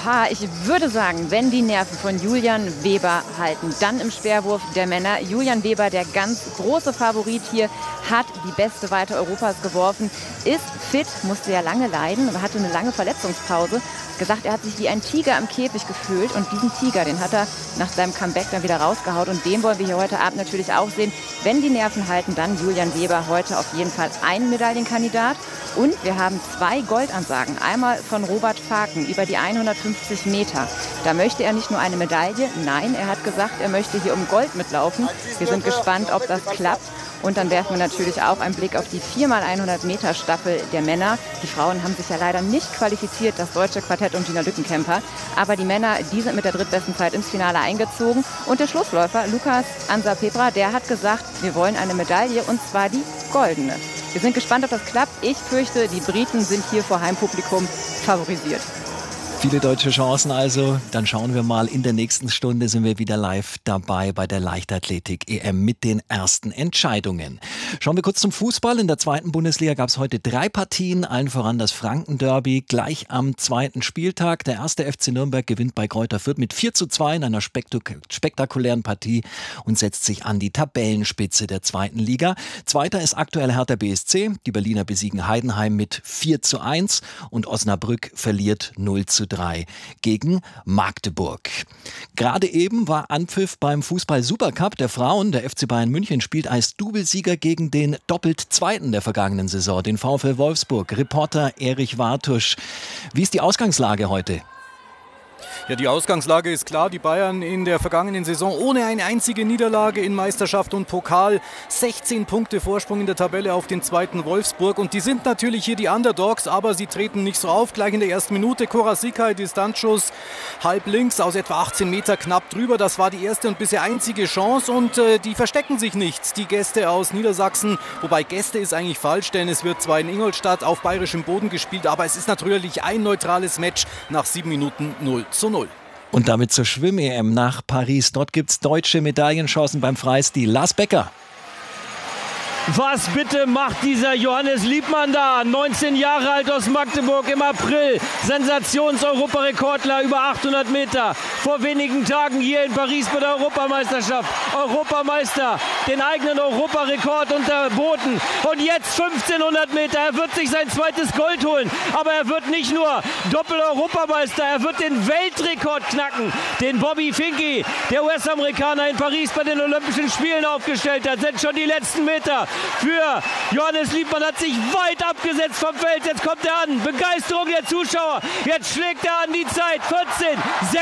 Ich würde sagen, wenn die Nerven von Julian Weber halten, dann im Speerwurf der Männer. Julian Weber, der ganz große Favorit hier, hat die beste Weite Europas geworfen, ist fit, musste ja lange leiden, aber hatte eine lange Verletzungspause. Gesagt, er hat sich wie ein Tiger am Käfig gefühlt und diesen Tiger, den hat er nach seinem Comeback dann wieder rausgehaut und den wollen wir hier heute Abend natürlich auch sehen. Wenn die Nerven halten, dann Julian Weber heute auf jeden Fall ein Medaillenkandidat. Und wir haben 2 Goldansagen. Einmal von Robert Faken über die 150 Meter. Da möchte er nicht nur eine Medaille, nein, er hat gesagt, er möchte hier um Gold mitlaufen. Wir sind gespannt, ob das klappt. Und dann werfen wir natürlich auch einen Blick auf die 4x100 Meter Staffel der Männer. Die Frauen haben sich ja leider nicht qualifiziert, das deutsche Quartett und Gina Lückenkämper. Aber die Männer, die sind mit der drittbesten Zeit ins Finale eingezogen. Und der Schlussläufer, Lukas Ansa-Pepra, der hat gesagt, wir wollen eine Medaille und zwar die goldene. Wir sind gespannt, ob das klappt. Ich fürchte, die Briten sind hier vor Heimpublikum favorisiert. Viele deutsche Chancen also. Dann schauen wir mal, in der nächsten Stunde sind wir wieder live dabei bei der Leichtathletik-EM mit den ersten Entscheidungen. Schauen wir kurz zum Fußball. In der 2. Bundesliga gab es heute 3 Partien, allen voran das Franken-Derby, gleich am 2. Spieltag. Der 1. FC Nürnberg gewinnt bei Greuther Fürth mit 4:2 in einer spektakulären Partie und setzt sich an die Tabellenspitze der 2. Liga. Zweiter ist aktuell Hertha BSC. Die Berliner besiegen Heidenheim mit 4:1 und Osnabrück verliert 0:3 gegen Magdeburg. Gerade eben war Anpfiff beim Fußball-Supercup der Frauen. Der FC Bayern München spielt als Doublesieger gegen den doppelt Zweiten der vergangenen Saison, den VfL Wolfsburg. Reporter Erich Wartusch. Wie ist die Ausgangslage heute? Ja, die Ausgangslage ist klar. Die Bayern in der vergangenen Saison ohne eine einzige Niederlage in Meisterschaft und Pokal. 16 Punkte Vorsprung in der Tabelle auf den zweiten Wolfsburg. Und die sind natürlich hier die Underdogs, aber sie treten nicht so auf. Gleich in der ersten Minute Korasika, Distanzschuss halb links aus etwa 18 Meter knapp drüber. Das war die erste und bisher einzige Chance. Und die verstecken sich nicht, die Gäste aus Niedersachsen. Wobei Gäste ist eigentlich falsch, denn es wird zwar in Ingolstadt auf bayerischem Boden gespielt, aber es ist natürlich ein neutrales Match nach 7 Minuten 0:0. Und damit zur Schwimm-EM nach Paris. Dort gibt es deutsche Medaillenchancen beim Freistil. Lars Becker. Was bitte macht dieser Johannes Liebmann da? 19 Jahre alt aus Magdeburg im April. Sensations-Europarekordler über 800 Meter. Vor wenigen Tagen hier in Paris bei der Europameisterschaft. Europameister, den eigenen Europarekord unterboten. Und jetzt 1500 Meter. Er wird sich sein zweites Gold holen. Aber er wird nicht nur Doppel-Europameister, er wird den Weltrekord knacken. Den Bobby Finke, der US-Amerikaner in Paris bei den Olympischen Spielen aufgestellt hat. Sind schon die letzten Meter. Für Johannes Liebmann hat sich weit abgesetzt vom Feld. Jetzt kommt er an. Begeisterung der Zuschauer. Jetzt schlägt er an die Zeit. 14,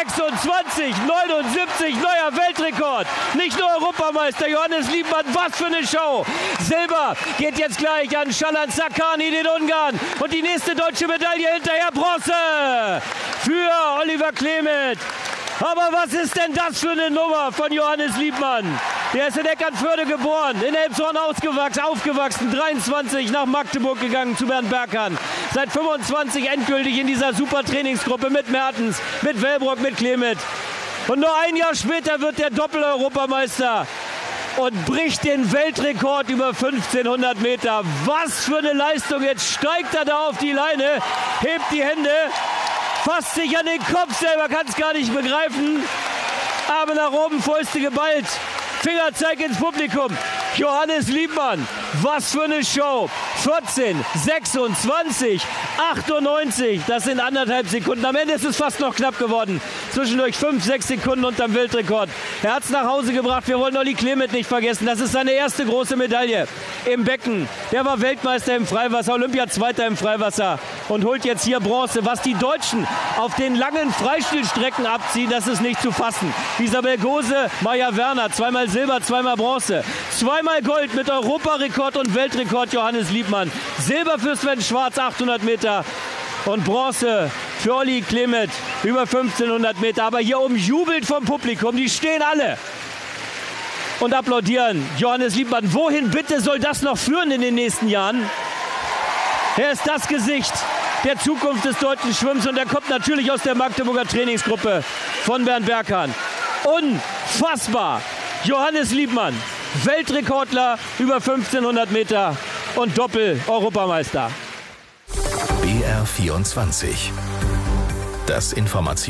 26, 79. Neuer Weltrekord. Nicht nur Europameister. Johannes Liebmann, was für eine Show. Silber geht jetzt gleich an Shalan Sakani, den Ungarn. Und die nächste deutsche Medaille hinterher. Bronze für Oliver Clement. Aber was ist denn das für eine Nummer von Johannes Liebmann? Der ist in Eckernförde geboren, in Elmshorn aufgewachsen, 23 nach Magdeburg gegangen zu Bernd Berghahn. Seit 25 endgültig in dieser super Trainingsgruppe mit Mertens, mit Wellbrock, mit Clement. Und nur ein Jahr später wird der Doppel-Europameister und bricht den Weltrekord über 1500 Meter. Was für eine Leistung, jetzt steigt er da auf die Leine, hebt die Hände, fasst sich an den Kopf selber, kann es gar nicht begreifen. Arme nach oben, Fäuste geballt. Fingerzeig ins Publikum. Johannes Liebmann, was für eine Show. 14, 26, 98, das sind 1,5 Sekunden. Am Ende ist es fast noch knapp geworden. Zwischendurch 5, 6 Sekunden unterm Weltrekord. Er hat es nach Hause gebracht. Wir wollen Olli Clement nicht vergessen. Das ist seine erste große Medaille im Becken. Der war Weltmeister im Freiwasser, Olympiazweiter im Freiwasser und holt jetzt hier Bronze. Was die Deutschen auf den langen Freistilstrecken abziehen, das ist nicht zu fassen. Isabel Gose, Maja Werner, zweimal Silber, zweimal Bronze. Zweimal Gold mit Europarekord und Weltrekord Johannes Liebmann. Silber für Sven Schwarz, 800 Meter. Und Bronze für Olli Clement, über 1500 Meter. Aber hier umjubelt vom Publikum, die stehen alle und applaudieren. Johannes Liebmann, wohin bitte soll das noch führen in den nächsten Jahren? Er ist das Gesicht der Zukunft des deutschen Schwimmens und er kommt natürlich aus der Magdeburger Trainingsgruppe von Bernd Berghahn. Unfassbar! Johannes Liebmann, Weltrekordler über 1500 Meter und Doppel-Europameister. BR24. Das Informations